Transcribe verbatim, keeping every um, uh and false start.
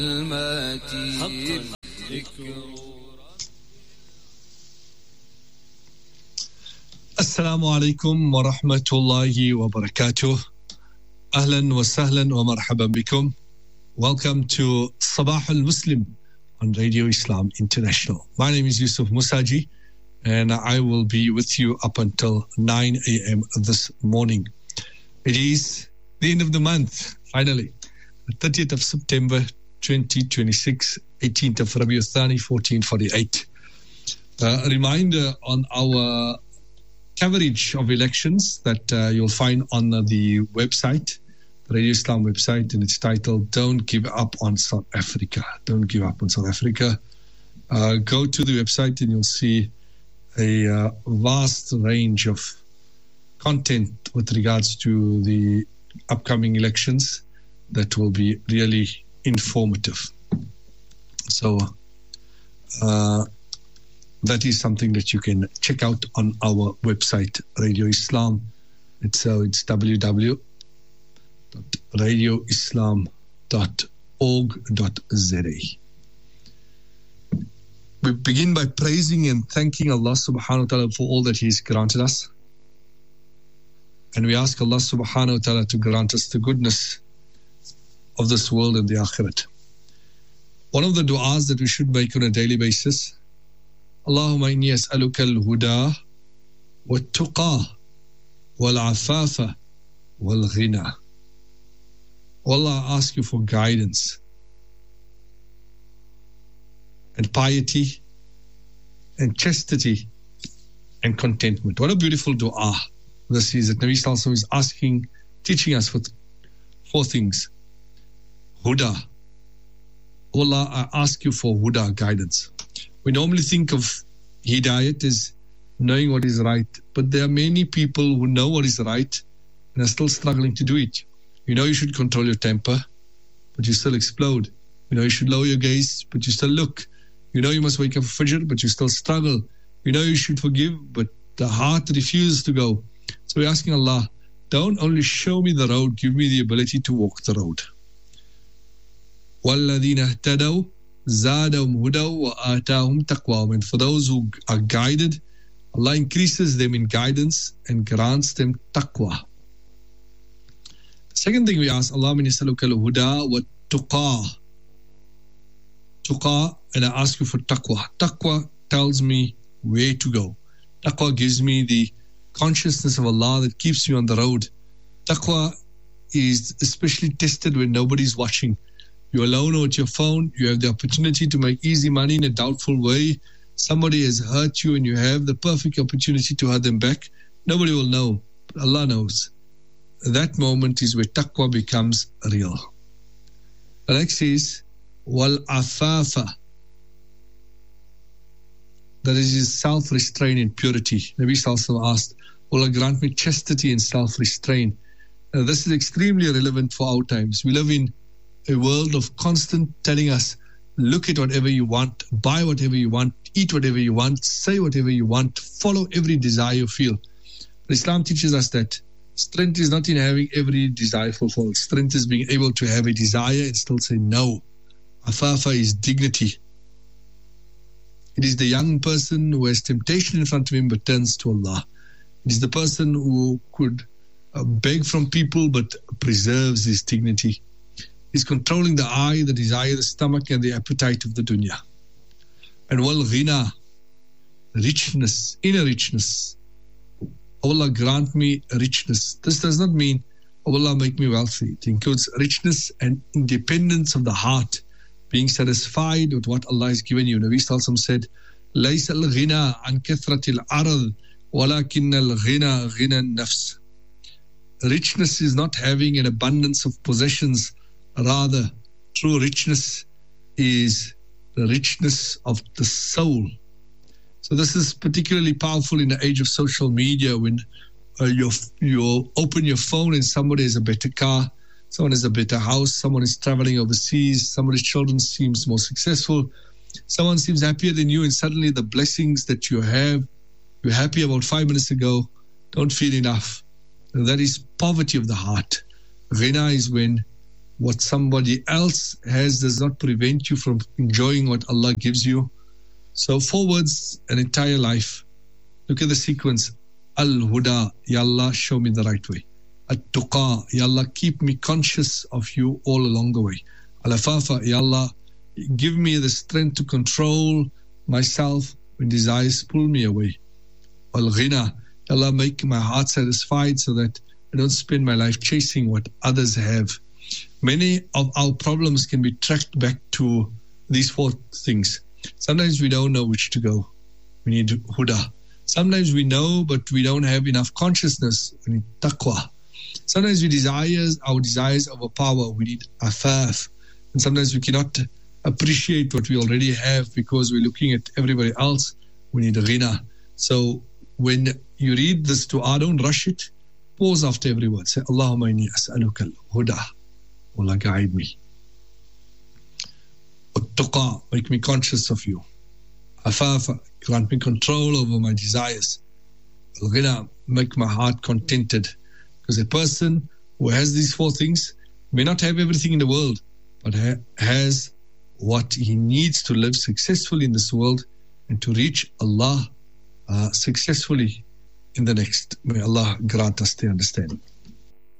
Assalamu alaikum wa rahmatullahi wa barakatuh. Ahlan wa sahlan wa marhaban bikum. Welcome to Sabah al-Muslim on Radio Islam International. My name is Yusuf Musaji and I will be with you up until nine a.m. this morning. It is the end of the month, finally, the thirtieth of September twenty twenty-six, eighteenth of Rabiul Thani fourteen forty-eight. Uh, a reminder on our coverage of elections that uh, you'll find on uh, the website, the Radio Islam website, and it's titled Don't Give Up on South Africa. Don't Give Up on South Africa. Uh, go to the website and you'll see a uh, vast range of content with regards to the upcoming elections that will be really informative. So uh, that is something that you can check out on our website, Radio Islam. It's, uh, it's w w w dot radio islam dot org dot z a. We begin by praising and thanking Allah subhanahu wa ta'ala for all that He has granted us. And we ask Allah subhanahu wa ta'ala to grant us the goodness of this world and the akhirat. One of the du'as that we should make on a daily basis, Allahumma inni as'aluka al-huda wal-tuqa wal-afafa wal-ghina. Allah, I ask you for guidance and piety and chastity and contentment. What a beautiful dua this is, that Nabi Sallallahu Alaihi Wasallam is asking, teaching us for four things. Huda. Allah, I ask you for huda, guidance. We normally think of hidayat as knowing what is right, but there are many people who know what is right and are still struggling to do it. You know you should control your temper, but you still explode. You know you should lower your gaze, but you still look. You know you must wake up for Fajr, but you still struggle. You know you should forgive, but the heart refuses to go. So we're asking Allah, don't only show me the road, give me the ability to walk the road. وَالَّذِينَ اهْتَدَوْا زَادَهُمْ هُدًى وَآتَاهُمْ تَقْوَاهُمْ. And for those who are guided, Allah increases them in guidance and grants them taqwa. The second thing we ask, Allahumma inni as'aluka al-huda wa tuqa. Tuqa, and I ask you for taqwa. Taqwa tells me where to go. Taqwa gives me the consciousness of Allah that keeps me on the road. Taqwa is especially tested when nobody's watching. You're alone or with your phone, you have the opportunity to make easy money in a doubtful way. Somebody has hurt you and you have the perfect opportunity to hurt them back. Nobody will know, but Allah knows. That moment is where taqwa becomes real. The next is wal afafa. That is self-restraint and purity. Nabi Sallallahu Alaihi Wasallam asked, Allah, grant me chastity and self-restraint. Now, this is extremely relevant for our times. We live in a world of constant telling us, look at whatever you want, buy whatever you want, eat whatever you want, say whatever you want, follow every desire you feel. But Islam teaches us that strength is not in having every desire fulfilled. Strength is being able to have a desire and still say no. Afafa is dignity. It is the young person who has temptation in front of him but turns to Allah. It is the person who could uh, beg from people but preserves his dignity. He's controlling the eye, the desire, the stomach, and the appetite of the dunya. And wal ghina, richness, inner richness. Oh Allah, grant me richness. This does not mean, oh Allah, make me wealthy. It includes richness and independence of the heart, being satisfied with what Allah has given you. Nabi Sallallahu Alaihi Wasallam said, لَيْسَ الْغِنَى عَنْ كَثْرَةِ الْعَرَضِ وَلَكِنَّ الْغِنَى غِنَى النَّفْسِ. Richness is not having an abundance of possessions. Rather, true richness is the richness of the soul. So this is particularly powerful in the age of social media when uh, you you open your phone and somebody has a better car, someone has a better house, someone is traveling overseas, somebody's children seems more successful, someone seems happier than you, and suddenly the blessings that you have, you're happy about five minutes ago, don't feel enough. And that is poverty of the heart. Ghina is when what somebody else has does not prevent you from enjoying what Allah gives you. So four words, an entire life. Look at the sequence. Al-Huda, Ya Allah, show me the right way. At-Tuqa, Ya Allah, keep me conscious of you all along the way. Al-Afafa, Ya Allah, give me the strength to control myself when desires pull me away. Al-Ghina, Ya Allah, make my heart satisfied so that I don't spend my life chasing what others have. Many of our problems can be tracked back to these four things. Sometimes we don't know which to go. We need Huda. Sometimes we know, but we don't have enough consciousness. We need Taqwa. Sometimes we desire, our desires overpower. We need Afaf. And sometimes we cannot appreciate what we already have because we're looking at everybody else. We need Ghina. So when you read this dua, don't rush it. Pause after every word. Say, Allahumma inni as'aluka al-huda. Allah, guide me. At-tuqa, make me conscious of you. Afafa, grant me control over my desires. Al-ghina, make my heart contented. Because a person who has these four things may not have everything in the world, but ha- has what he needs to live successfully in this world and to reach Allah uh, successfully in the next. May Allah grant us the understanding.